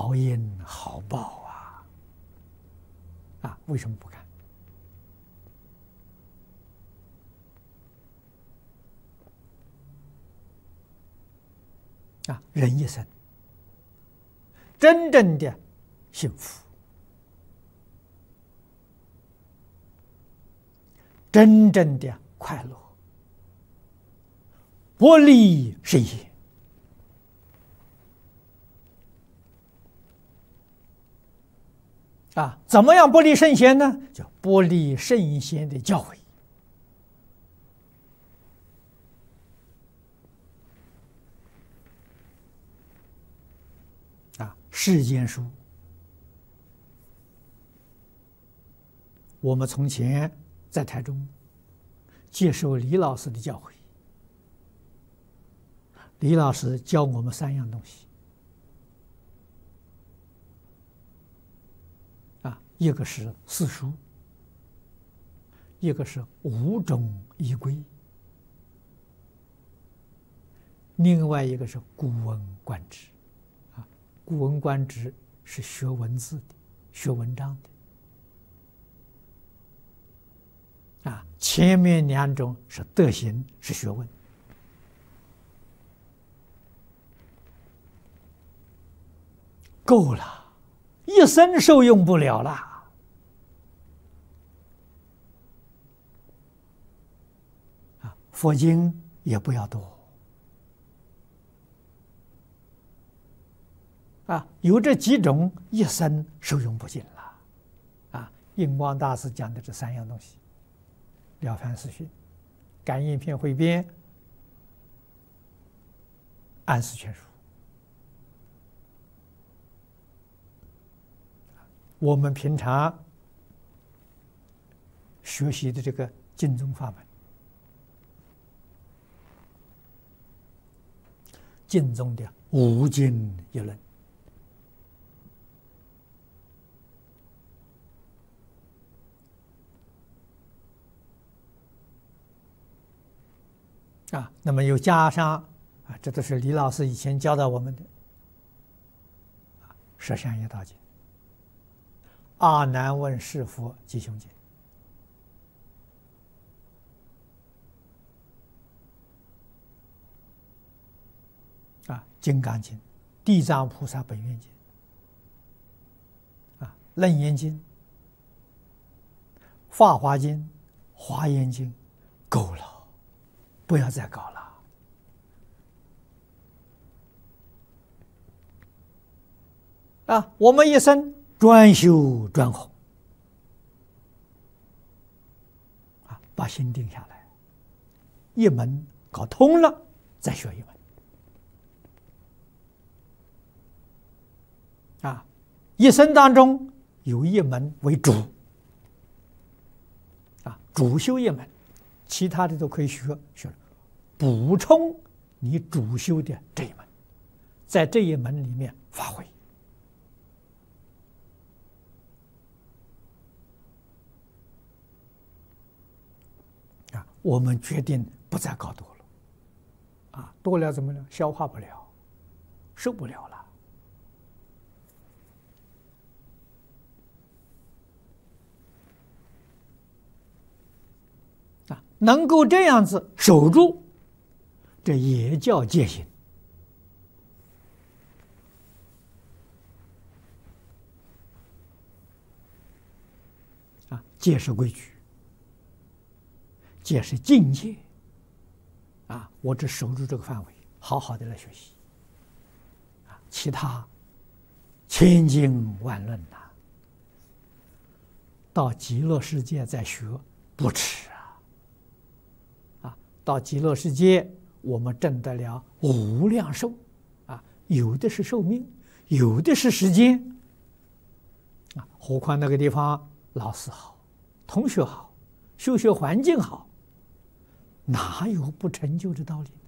好因好报为什么不干？人一生真正的幸福，真正的快乐，不离圣贤。怎么样不离圣贤呢？叫不离圣贤的教诲。世间书，我们从前在台中接受李老师的教诲，李老师教我们3样东西，一个是四书，一个是5种仪规，另外一个是古文观止。古文观止是学文字的，学文章的。前面2种是德行，是学问。够了，一生受用不了了。佛经也不要多。有这几种，一生受用不尽了。印光大师讲的这3样东西：了凡四训、感应篇汇编、安世全书。我们平常学习的这个经宗法门，经宗的5经一论。那么又加上这都是李老师以前教导我们的十善业道经、阿难问是佛吉凶经、金刚经、地藏菩萨本愿经、楞严经、法华经、华严经，够了。不要再搞了。我们一生专修专弘，把心定下来，一门搞通了，再学一门。一生当中有一门为主，主修一门。其他的都可以学，补充你主修的这一门，在这一门里面发挥。我们决定不再搞多了，多了怎么了？消化不了，受不了了。能够这样子守住，这也叫戒心。戒是规矩，戒是境界。我只守住这个范围，好好的来学习。其他千经万论到极乐世界再学不迟。到极乐世界，我们证得了无量寿，有的是寿命，有的是时间，何况那个地方老师好，同学好，修学环境好，哪有不成就的道理？